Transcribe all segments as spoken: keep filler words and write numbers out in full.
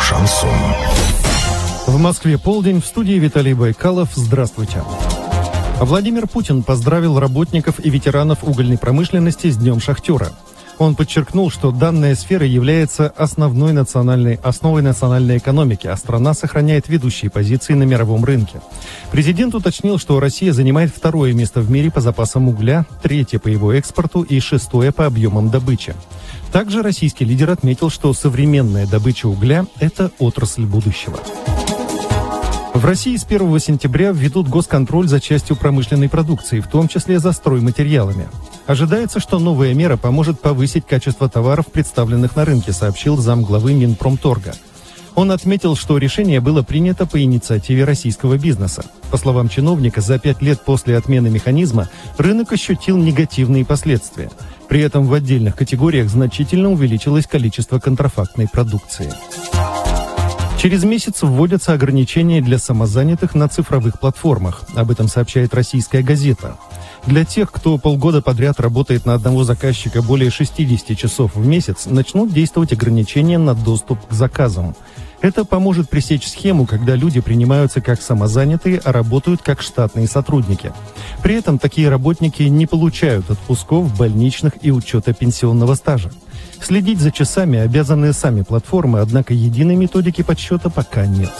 Шансон. В Москве полдень, в студии Виталий Байкалов. Здравствуйте. Владимир Путин поздравил работников и ветеранов угольной промышленности с Днем шахтера. Он подчеркнул, что данная сфера является основной национальной, основой национальной экономики, а страна сохраняет ведущие позиции на мировом рынке. Президент уточнил, что Россия занимает второе место в мире по запасам угля, третье по его экспорту и шестое по объемам добычи. Также российский лидер отметил, что современная добыча угля – это отрасль будущего. В России с первого сентября введут госконтроль за частью промышленной продукции, в том числе за стройматериалами. Ожидается, что новая мера поможет повысить качество товаров, представленных на рынке, сообщил замглавы Минпромторга. Он отметил, что решение было принято по инициативе российского бизнеса. По словам чиновника, за пять лет после отмены механизма рынок ощутил негативные последствия. При этом в отдельных категориях значительно увеличилось количество контрафактной продукции. Через месяц вводятся ограничения для самозанятых на цифровых платформах. Об этом сообщает «Российская газета». Для тех, кто полгода подряд работает на одного заказчика более шестьдесят часов в месяц, начнут действовать ограничения на доступ к заказам. Это поможет пресечь схему, когда люди принимаются как самозанятые, а работают как штатные сотрудники. При этом такие работники не получают отпусков, больничных и учета пенсионного стажа. Следить за часами обязаны сами платформы, однако единой методики подсчета пока нет.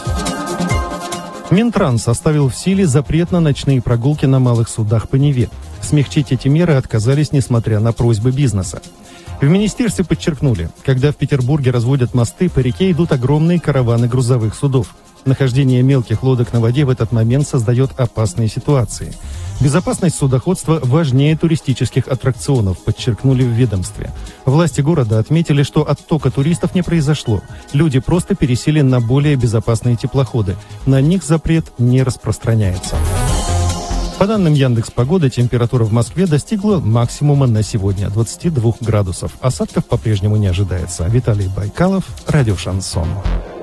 Минтранс оставил в силе запрет на ночные прогулки на малых судах по Неве. Смягчить эти меры отказались, несмотря на просьбы бизнеса. В министерстве подчеркнули, когда в Петербурге разводят мосты, по реке идут огромные караваны грузовых судов. Нахождение мелких лодок на воде в этот момент создает опасные ситуации. Безопасность судоходства важнее туристических аттракционов, подчеркнули в ведомстве. Власти города отметили, что оттока туристов не произошло. Люди просто пересели на более безопасные теплоходы. На них запрет не распространяется. По данным Яндекс.Погоды, температура в Москве достигла максимума на сегодня – двадцати двух градусов. Осадков по-прежнему не ожидается. Виталий Байкалов, радио «Шансон».